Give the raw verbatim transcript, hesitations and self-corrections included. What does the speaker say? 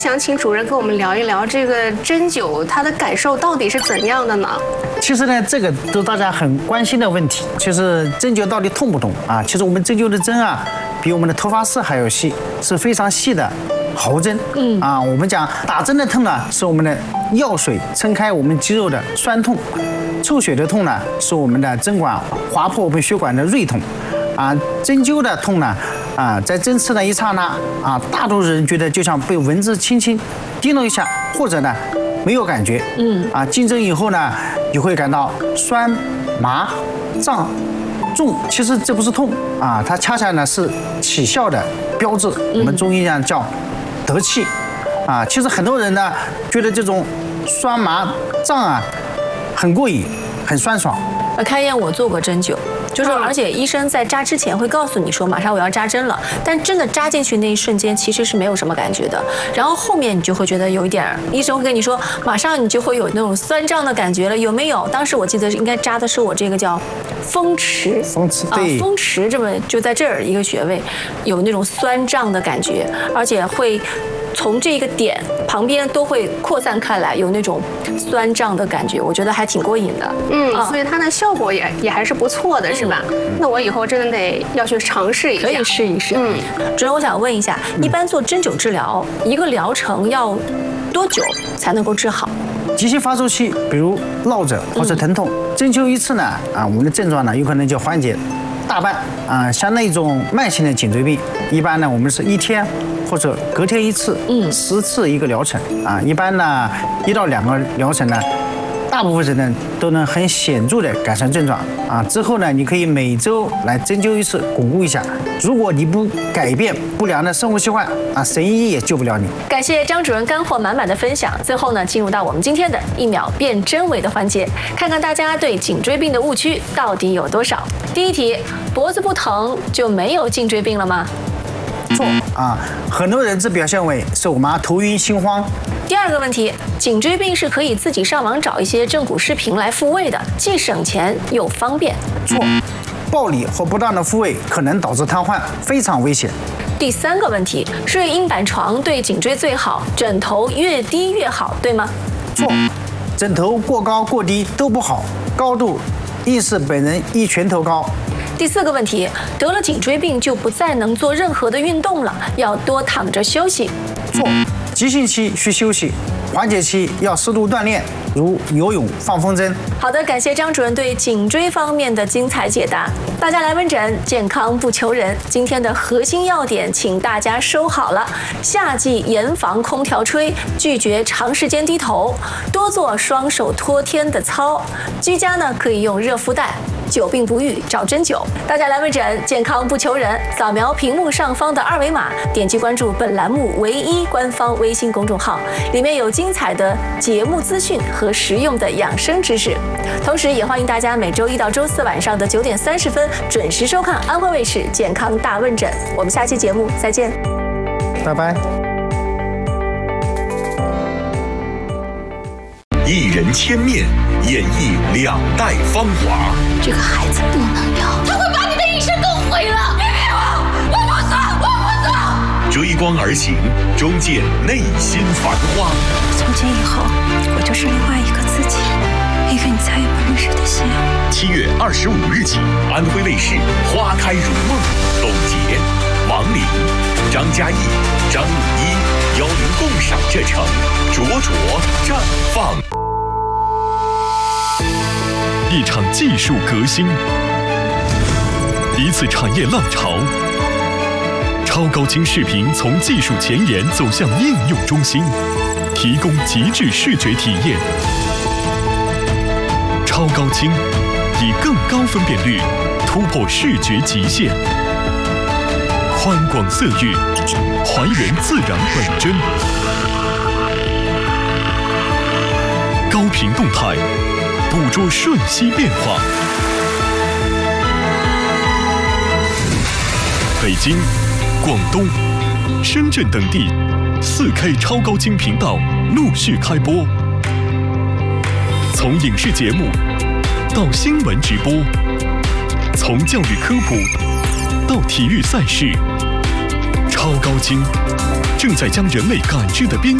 想请主任跟我们聊一聊这个针灸，它的感受到底是怎样的呢？ 其实呢，这个都大家很关心的问题，就是针灸到底痛不痛啊？其实我们针灸的针啊，比我们的头发丝还要细，是非常细的毫针。嗯啊，我们讲打针的痛呢，是我们的药水撑开我们肌肉的酸痛；抽血的痛呢，是我们的针管划破我们血管的锐痛。啊，针灸的痛呢，啊，在针刺的一刹那，啊，大多数人觉得就像被蚊子轻轻叮了一下，或者呢没有感觉，嗯，啊，进针以后呢，你会感到酸、麻、胀、重，其实这不是痛啊，它恰恰呢是起效的标志。我们中医讲叫得气，啊，其实很多人呢觉得这种酸麻胀啊很过瘾，很酸爽。 开燕，我做过针灸。就是，而且医生在扎之前会告诉你说，马上我要扎针了。但真的扎进去那一瞬间，其实是没有什么感觉的。然后后面你就会觉得有一点，医生会跟你说，马上你就会有那种酸胀的感觉了，有没有？当时我记得应该扎的是我这个叫风池， 风池对， 啊，风池这么就在这儿一个穴位，有那种酸胀的感觉，而且会从这个点旁边都会扩散开来，有那种酸胀的感觉，我觉得还挺过瘾的。 嗯，啊、所以它的效果也也还是不错的，是吧？嗯、那我以后真的得要去尝试一下， 可以试一试。嗯，主任，我想问一下，一般做针灸治疗，一个疗程要多久才能够治好？ 急性发作期，比如落枕或者疼痛，嗯、针灸一次呢，啊，我们的症状呢有可能就缓解大半啊。像那种慢性的颈椎病，一般呢我们是一天或者隔天一次，嗯，十次一个疗程啊。一般呢一到两个疗程呢，大部分人呢都能很显著的改善症状啊。之后呢，你可以每周来针灸一次，巩固一下。如果你不改变不良的生活习惯啊，神医也救不了你。 感谢张主任干货满满的分享。最后呢，进入到我们今天的一秒辨真伪的环节，看看大家对颈椎病的误区到底有多少。第一题，脖子不疼就没有颈椎病了吗？ 错啊，很多人只表现为手麻、头晕、心慌。 第二个问题，颈椎病是可以自己上网找一些正骨视频来复位的，既省钱又方便。 错，暴力或不当的复位可能导致瘫痪，非常危险。 第三个问题，睡硬板床对颈椎最好，枕头越低越好，对吗？ 错，枕头过高过低都不好，高度应是本人一拳头高。 第四个问题，得了颈椎病就不再能做任何的运动了，要多躺着休息。 错，急性期需休息，缓解期要适度锻炼，如游泳、放风筝。 好的，感谢张主任对颈椎方面的精彩解答。大家来问诊，健康不求人。今天的核心要点，请大家收好了。夏季严防空调吹，拒绝长时间低头，多做双手托天的操。居家呢可以用热敷袋。久病不愈，找针灸。大家来问诊，健康不求人。扫描屏幕上方的二维码，点击关注本栏目唯一官方微信公众号，里面有精彩的节目资讯和实用的养生知识。同时，也欢迎大家每周一到周四晚上的九点三十分准时收看安徽卫视健康大问诊。我们下期节目再见， 拜拜。 一人千面，演绎两代芳华。 这个孩子不能要，他会把你的一生都毁了。别逼我，我不走，我不走。 追光而行，终见内心繁花。 从今以后，我就是另外一个自己，一个你再也不认识的心。 七月二十五日起，安徽卫视《花开如梦》，董洁、王琳、张嘉译、张鲁一邀您共赏这城灼灼绽放。 一场技术革新，一次产业浪潮。超高清视频从技术前沿走向应用中心，提供极致视觉体验。超高清以更高分辨率突破视觉极限，宽广色域还原自然本真，高频动态捕捉瞬息变化。北京、广东、深圳等地 四K 超高清频道陆续开播，从影视节目到新闻直播，从教育科普到体育赛事，超超高精，正在将人类感知的边